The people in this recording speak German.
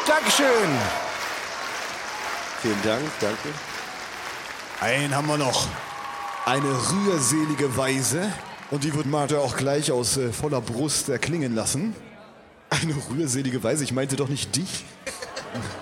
Dankeschön. Vielen Dank, danke. Einen haben wir noch. Eine rührselige Weise. Und die wird Martha auch gleich aus voller Brust erklingen lassen. Eine rührselige Weise, ich meinte doch nicht dich.